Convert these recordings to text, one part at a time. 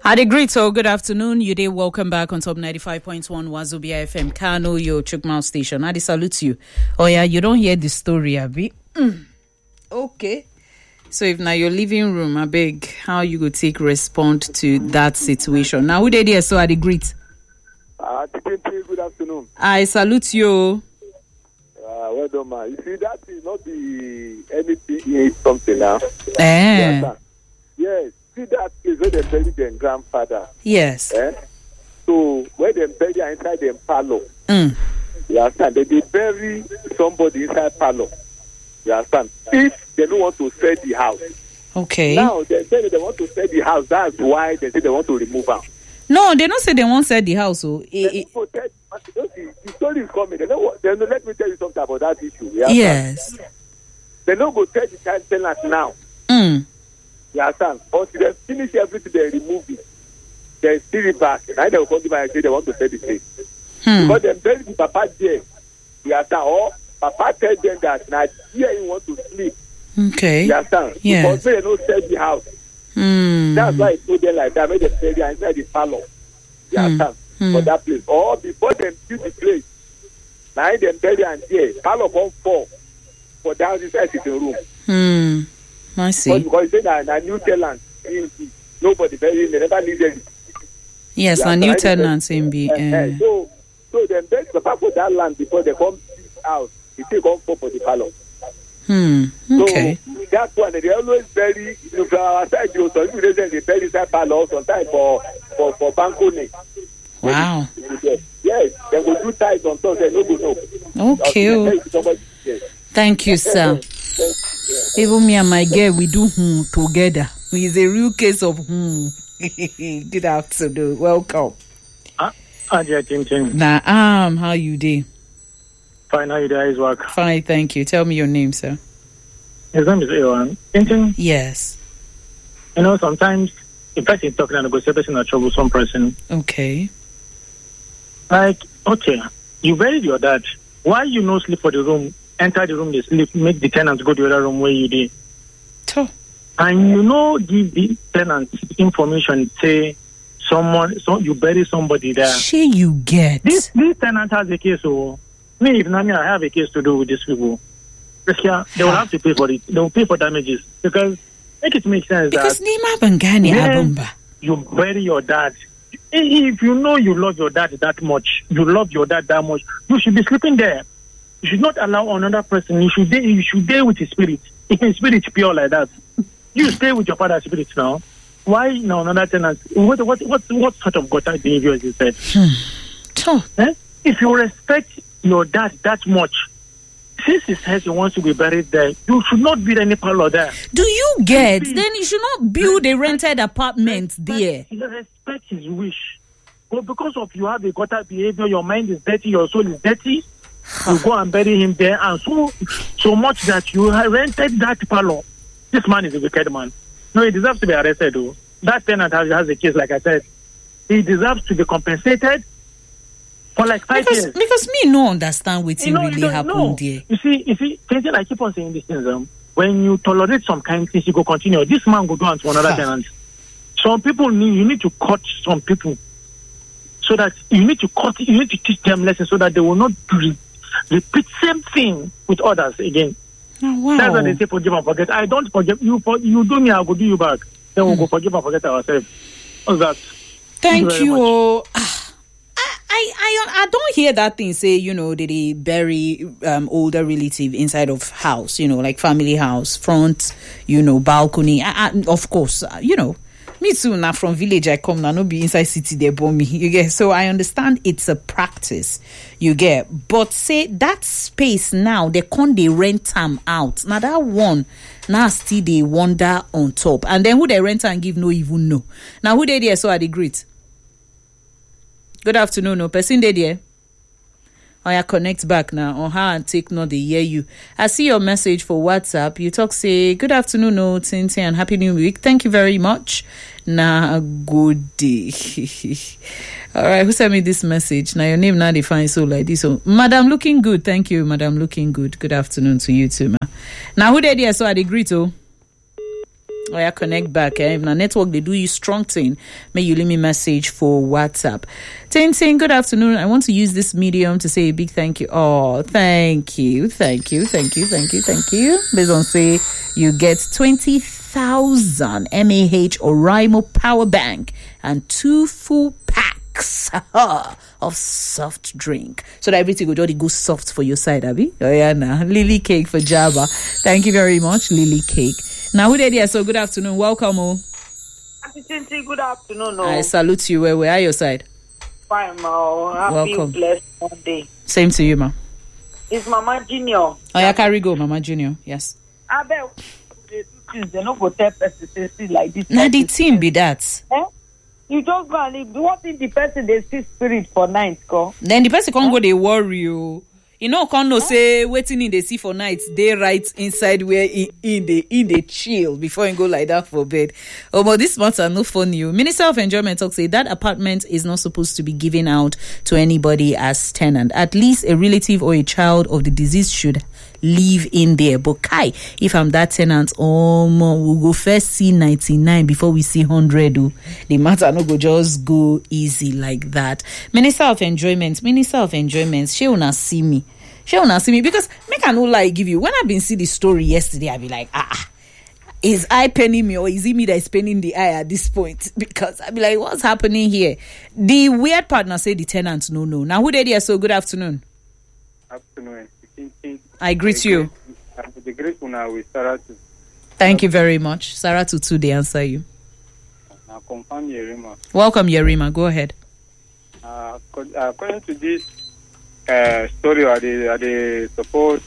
Adegrito, good afternoon. You day, welcome back on top 95.1 Wazobia FM, Kano, your Chukmao station. Adi salute you. Oh yeah, you don't hear the story, Abi? Okay. So if now your living room, I beg, how you go take respond to that situation? Now who did here? So Adegrit. Good afternoon. I salute you. Well done, man. You see, that is not the anything something now. Yes. See, that is where they bury their grandfather. Yes. So where they bury inside their parlor. You understand? They bury somebody inside parlor. You understand? If they don't want to sell the house. Okay. Now they say they want to sell the house. That's why they say they want to remove her. No, they don't say they won't sell the house. So the story is coming. They don't let me tell you something about that issue. Yes. They don't go tell the child tenant now. You understand? Until they finish everything, they remove it. They steal it back. Now they will come to my and say they want to sell the place. Because they bury the papa there. You understand? Or papa tell them that now here you want to sleep. Okay. You understand? Yes. Because they don't sell the house. That's why it told them like that. When they bury inside the parlor. You understand? For that place. Or before they build the place, now they bury and there. Parlor come fall for down inside sitting room. I see. Because they say that new tenant, nobody bury him, they never needed it. Yes, a new tenant in be. So then bury the papa for that land before they come out. It take on for the parlor. Okay. So that's one. They always bury from our side. So if they bury inside parlor sometimes for balcony. Wow. Yes, they will do ties on top. They no go know. Okay. Thank you, sir. Even me and my girl, we do together. It's a real case of Good afternoon. Welcome. How you doing? Fine, how you doing? Work? Fine, thank you. Tell me your name, sir. His name is Ewan. Yes. You know, sometimes if person is talking and a person is a troublesome person. Okay. Like, okay, you buried your dad. Why you no sleep for the room? Enter the room, they sleep, make the tenants go to the other room where you did. And you know, give the tenants information, say you bury somebody there. You get. This tenant has a case, so me, if not me, I have a case to do with these people. They will have to pay for it. They will pay for damages. Because make it make sense because you bury your dad. If you know you love your dad that much, you should be sleeping there. You should not allow another person. You should deal with his spirit. If his spirit is pure like that, you stay with your father's spirit now. Why now another tenant? What sort of gutter behavior is it? If you respect your dad that much, since he says he wants to be buried there, you should not build any parlor there. Do you get? Then you should not build a rented apartment there. Respect his wish. But because of you have a gutter behavior, your mind is dirty, your soul is dirty. You go and bury him there, and so much that you have rented that parlor. This man is a wicked man. No, he deserves to be arrested. Though. That tenant has a case, like I said. He deserves to be compensated for like 5 years. Because me no understand what really happened there. You see, I keep on saying this thing. When you tolerate some kind of things, you go continue. This man go on to another tenant. Some people you need to cut some people, so that you need to teach them lessons so that they will not repeat same thing with others again. Oh, wow. That's why they say forgive and forget. I don't forgive you. You do me, I will do you back. Then we'll go forgive and forget ourselves. What's that? Thank you. I don't hear that thing say, they bury older relative inside of house, like family house, front, balcony. Of course, me too, now from village I come, now no be inside city they bomb me, you get. So I understand it's a practice, you get. But say that space now, they rent them out. Now that one, now still they wander on top. And then who they rent and give no even know. Now who they there, so are the great. Good afternoon, no person they there. I connect back now on how and take note they hear you. I see your message for WhatsApp. You talk say good afternoon, no Tintin, and happy new week. Thank you very much. Nah, good day. All right, who sent me this message? Now your name now define so like this. So, Madam looking good. Thank you, Madam looking good. Good afternoon to you too, ma. Now who they there? So I agree to. Oh, yeah, connect back. If na network, they do you strong thing. May you leave me message for WhatsApp. Tin, good afternoon. I want to use this medium to say a big thank you. Oh, thank you. Based on say you get 20,000 mAh Oraimo power bank and 2 full packs of soft drink. So that everything will just go soft for your side, Abby. Oh yeah, nah. Lily Cake for Java. Thank you very much, Lily Cake. Now, who did here? So good afternoon. Welcome, Happy Tinti, good afternoon. I salute you. Where are your side? Fine, ma. Happy, welcome. Blessed Monday. Same to you, ma. It's Mama Junior. Oh, yeah, carry go, Mama Junior. Yes. I bet they no go tell person like this. Now the team be that. You just go and leave. What if the person they see spirit for night, go? Then the person can't go, they worry you. You know, can't no say waiting in the sea for night. They right inside where in the chill before you go like that for bed. Oh, but this matter no fun. You Minister of Enjoyment talks say that apartment is not supposed to be given out to anybody as tenant. At least a relative or a child of the deceased should live in there. But Kai, if I'm that tenant, we'll go first see 99 before we see 100. The matter no go just go easy like that. Minister of Enjoyment, she will not see me. Because make I no lie give you. When I've been see the story yesterday, I'll be like, is I penning me or is it me that is penning the eye at this point? Because I'll be like, what's happening here? The weird partner say the tenant no. Now who did here? So good afternoon. Afternoon. I greet you. The great one with Saratu. Thank you very much. Saratu too, they answer you. Now confirm Yerima. Welcome, Yerima. Go ahead. According to this story, are they suppose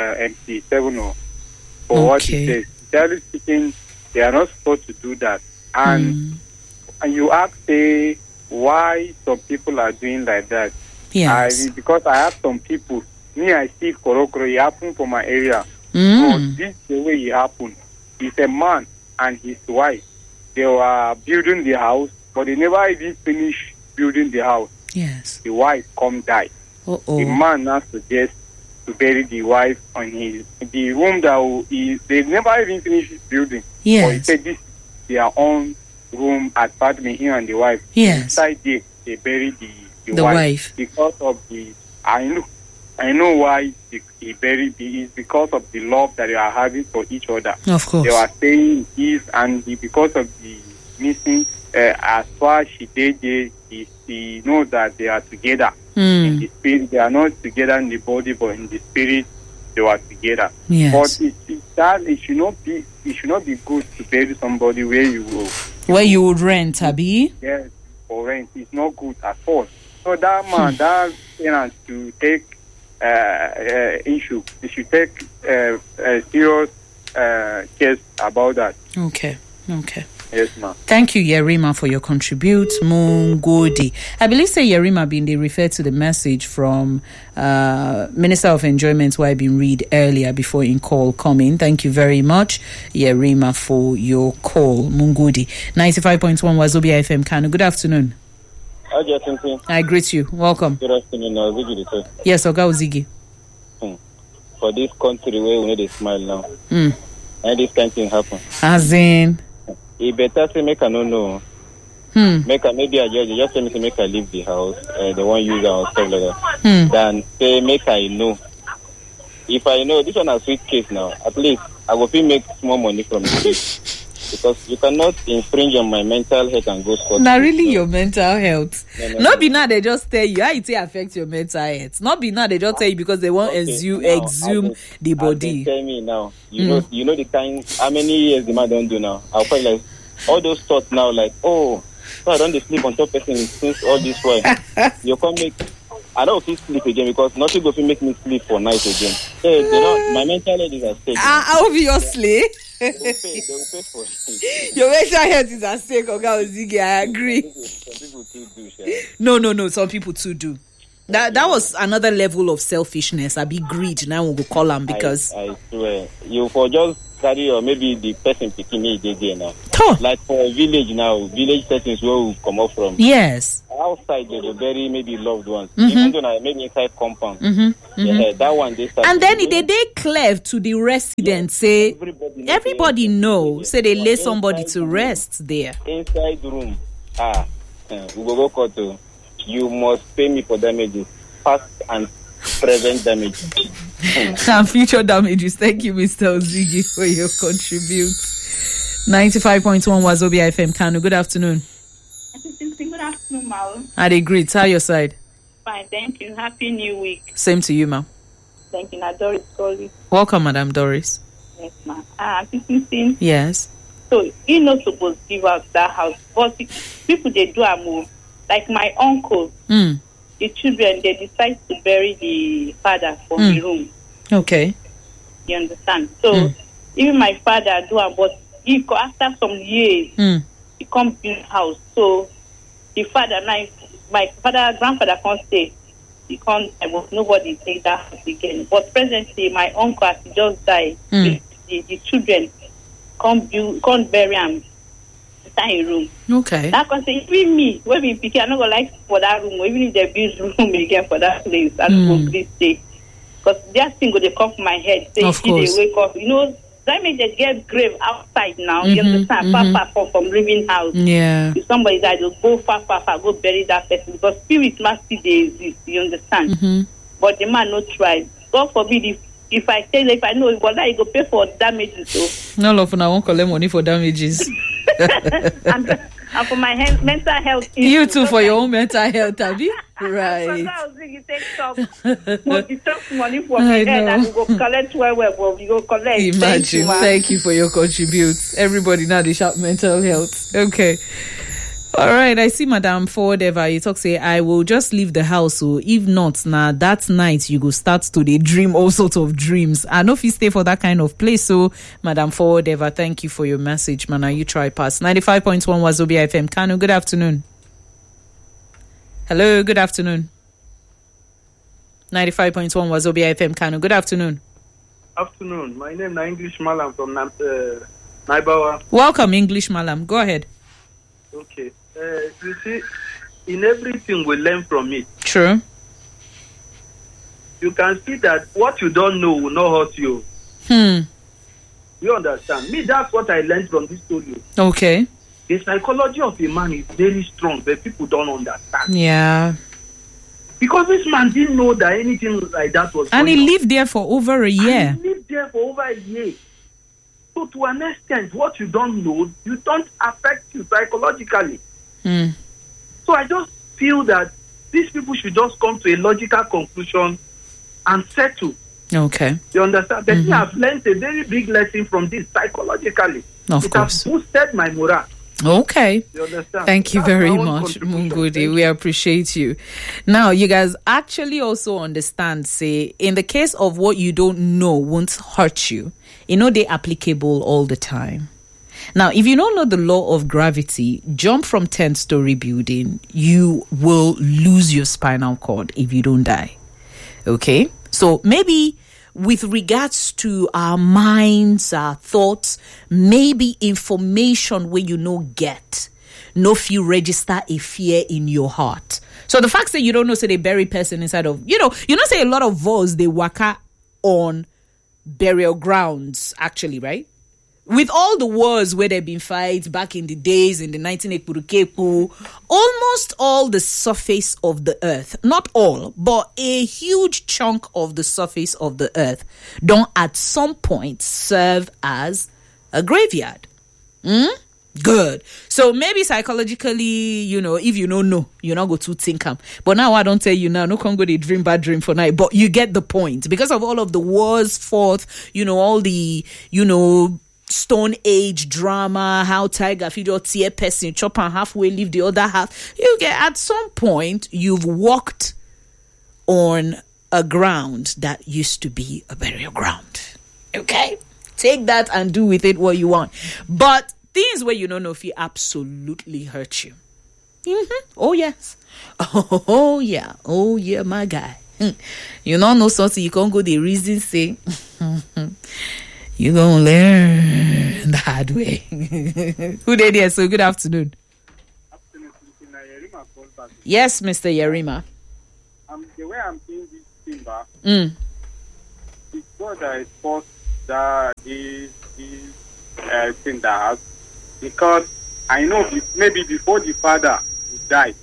MC7 for what it says? Generally speaking, they are not supposed to do that. And you ask, say, why some people are doing like that? Yes. Because I have some people. Me, I see Korokoro, it happened for my area. So this is the way it happened. It's a man and his wife. They were building the house, but they never even finished building the house. Yes. The wife come die. The man now suggests to bury the wife on the room that they never even finished building. Yes. But he said this is their own room apartment, him and the wife. Yes. Inside there, they buried the wife. Because of I know why he buried me. It's because of the love that they are having for each other. Of course. They were saying this, and because of the missing, as far as she did, he knows that they are together in the spirit. They are not together in the body, but in the spirit, they were together. Yes. But it should not be good to bury somebody where you would rent, Abi. Yes, for rent. It's not good at all. So that man, that tenant, to take issue. They should take a serious case about that. Okay. Yes, ma'am. Thank you, Yerima, for your contribute. Mungodi. I believe say Yerima being they refer to the message from Minister of Enjoyment who I been read earlier before in call coming. Thank you very much, Yerima, for your call. Mungodi. 95.1 Wazobia FM Kano. Good afternoon. I greet you. Welcome. Good afternoon. Ziggy. Yes, Oga Ziggy. For this country where we need to smile now. And this kind of thing happen. As in? It better say make I no know. Make a maybe a judge just tell me to make I leave the house. They won't use our stuff like that. Then say make I know. If I know this one a sweet case now, at least I will make small money from it. Because you cannot infringe on my mental health and go scot. Not really your mental health. Not be now they just tell you how it affects your mental health. Not be now they just tell you because they want exhume the body. Tell me now. You know the kind. How many years the man don't do now? I'll probably like all those thoughts now. Like so I don't sleep on top person since all this while. You can't make. I don't feel sleep again because nothing will make me sleep for night again. Hey, my mental health is at stake. Obviously. They will pay for it. Your mental health is at stake, Oga Ozigi. I agree. Some people too do. No. Some people too do. That was another level of selfishness. I be greed. Now we'll call them because I swear you for just carry or maybe the person picking me again now. Like for a village now, village settings where we come up from. Yes. Outside they were very maybe loved ones. Even though maybe inside compound. Yeah, that one they start. And then they clear to the residents say everybody knows. Say they lay somebody to rest there. Inside the room. We go court. You must pay me for damages, past and present damages. And future damages. Thank you, Mr. Ozigi, for your contribute. 95.1 Wazobia FM, Kano. Good afternoon. Good afternoon, Mal. I agree. How your side? Fine, thank you. Happy New Week. Same to you, ma'am. Thank you, Doris calling. Welcome, Madam Doris. Yes, ma'am. This Yes. So, you're not supposed to give out that house. But people, they do a move. Like my uncle, the children, they decide to bury the father from the room. Okay. You understand? So, even my father do a, but after some years, he come build house. So, the father, my grandfather can't stay. He can't, nobody take that house again. But presently, my uncle has just died. The children can't bury him inside a room. Okay. That can say, even me, when we pick, I'm not going to like for that room, or even if they build room again for that place, I'm going to stay. Because that thing they come from my head. Say, of course. They wake up, that means they get grave outside now. You understand? Far from living house. Yeah. If somebody died, they'll go far, go bury that person. Because spirits must see they exist. You understand? But the man not try. God forbid if I tell you, if I know, but now you go pay for damages. So. No, love, I won't collect money for damages. and for my mental health. You too, for your own mental health, Abby. Right. You take some money from me and we go collect well, we go collect. Imagine. Thank you for your contribute. Everybody now they shout mental health. Okay. All right, I see Madam Forward Ever. You talk say, I will just leave the house. So if not, now that night you go start to dey dream all sorts of dreams. I know if you stay for that kind of place. So Madam Forward Ever, thank you for your message, man. You try pass. 95.1 Wazobia FM. Kano, good afternoon. Hello, good afternoon. 95.1 Wazobia FM. Kano, good afternoon. Afternoon. My name is English Malam from Naibawa. Welcome, English Malam. Go ahead. Okay. You see, in everything we learn from it. True. You can see that what you don't know will not hurt you. You understand? Me, that's what I learned from this story. Okay. The psychology of a man is very strong, but people don't understand. Yeah. Because this man didn't know that anything like that was and going he lived there for over a year. And he lived there for over a year. So to an extent, what you don't know, you don't affect you psychologically. So I just feel that these people should just come to a logical conclusion and settle. Okay. You understand? But I have learned a very big lesson from this psychologically. Of it course. has boosted my morale. Okay. You understand? Thank you very much, Mungudi. We appreciate you. Now, you guys actually also understand, say, in the case of what you don't know won't hurt you, they're applicable all the time. Now, if you don't know the law of gravity, jump from 10-story building, you will lose your spinal cord if you don't die. Okay? So maybe with regards to our minds, our thoughts, maybe information where get, no if you register a fear in your heart. So the fact that you don't know, say they bury person inside of, say a lot of vows they waka on burial grounds, actually, right? With all the wars where there been fights back in the days in the 1980s, almost all the surface of the earth, not all, but a huge chunk of the surface of the earth don't at some point serve as a graveyard. Good. So maybe psychologically, if you don't know, you're not go to think. But now I don't tell you now, no can go to dream bad dream for night. But you get the point. Because of all of the wars fought, all the, Stone Age drama, how Tiger Fidel tear person, chop and halfway, leave the other half. You get at some point, you've walked on a ground that used to be a burial ground. Okay? Take that and do with it what you want. But things where you don't know if it absolutely hurt you. Oh, yes. Oh, yeah. Oh, yeah, my guy. You don't know something, you can't go the reason say, you're going to learn the hard way. Who did here? So good afternoon. Yes, Mr. Yerima. The way I'm seeing this timber, it's God that is forced this thing that because I know maybe before the father would die,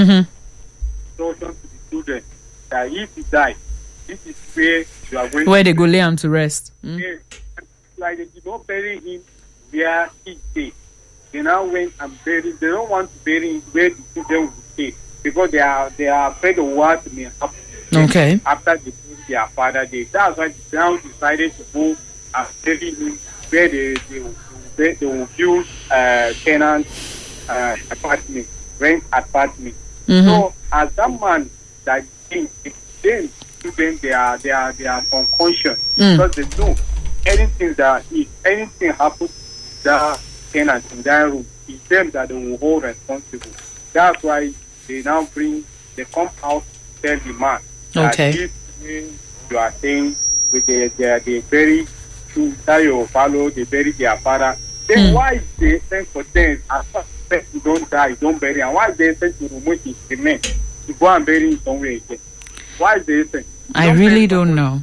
so to the children that if he died, this is where you are going. Where they go lay him to rest. Like they did not bury him where he stayed. They now went and buried. They don't want to bury him where the children will stay because they are afraid of what may happen. Okay. After they bury their father, that's why the town decided to go and bury him where they will build tenant apartment, rent apartment. So as that man that came, then they are unconscious because they know anything that if anything happens to that tenant in that room, it's them that they will hold responsible. That's why they come out to tell the man that this way you are saying with they bury to tell your follow, they bury their father. Then why is they sent for them as far as you don't die, don't bury, and why is they sent to remove his remain to go and bury him somewhere again? Why is they sent? I really don't know.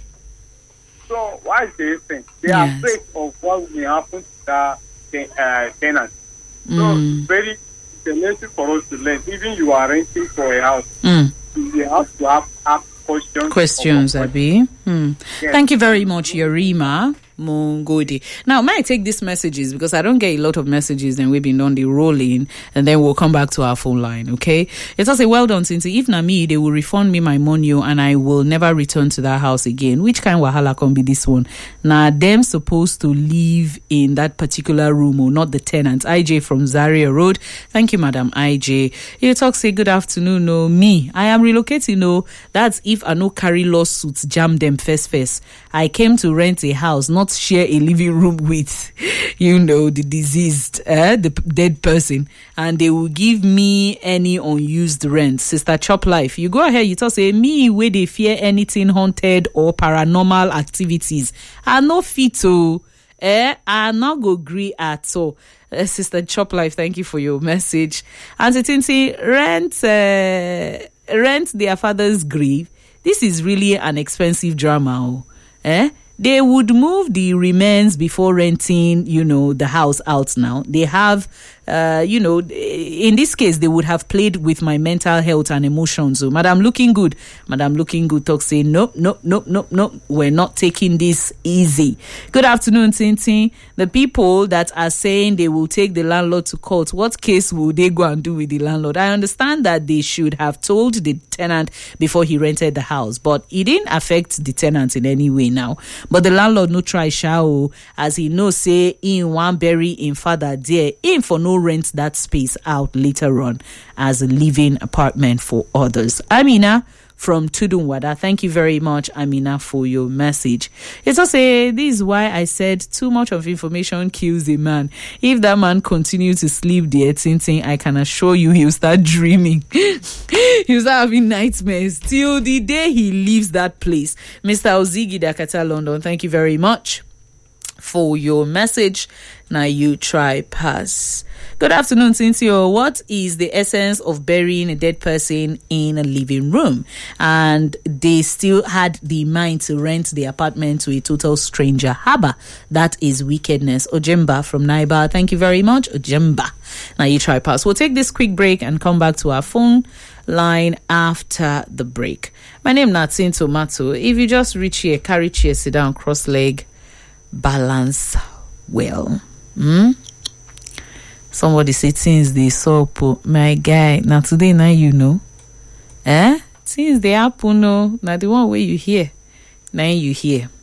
So why is they sent? They are afraid of what may happen to the tenant. So it's a lesson for us to learn. Even you are renting for a house, you have to ask questions. Abi. Yes. Thank you very much, Yerima Mungodi. Now, may I take these messages because I don't get a lot of messages and we've been on the rolling and then we'll come back to our phone line, okay? It's also well done, since if na me, they will refund me my money and I will never return to that house again. Which kind of wahala can be this one? Now, them supposed to live in that particular room or not the tenants. IJ from Zaria Road. Thank you, Madam IJ. You talk, say good afternoon. No, me. I am relocating. No, that's if I no carry lawsuits, jam them first. I came to rent a house, not share a living room with, the deceased, the dead person, and they will give me any unused rent. Sister Chop Life, you go ahead, you talk, say, me, where they fear anything haunted or paranormal activities. I no fit to, I not go agree at all. Sister Chop Life, thank you for your message. Auntie Tinty, rent their father's grave. This is really an expensive drama. They would move the remains before renting, the house out now. They have, in this case, they would have played with my mental health and emotions. So, Madam Looking Good talks, say, no, we're not taking this easy. Good afternoon, Tintin. The people that are saying they will take the landlord to court, what case will they go and do with the landlord? I understand that they should have told the tenant before he rented the house, but it didn't affect the tenant in any way now. But the landlord no try shao, as he knows, say, in one bury in father there, in for no rent that space out later on as a living apartment for others. Amina from Tudunwada, thank you very much, Amina, for your message. It's also, this is why I said too much of information kills a man. If that man continues to sleep there, Tintin, I can assure you he'll start dreaming. He'll start having nightmares till the day he leaves that place. Mr. Ozigi Dakata London, thank you very much for your message. Now you try pass. Good afternoon, Cynthia. What is the essence of burying a dead person in a living room? And they still had the mind to rent the apartment to a total stranger. Haba, that is wickedness. Ojemba from Naiba, thank you very much. Ojemba. Now you try pass. We'll take this quick break and come back to our phone line after the break. My name is Natin Tomato. If you just reach here, carry chair, sit down, cross leg, balance well. Somebody say things they saw, my guy. Now today, now things they happen. No, now the one way you hear, now you hear.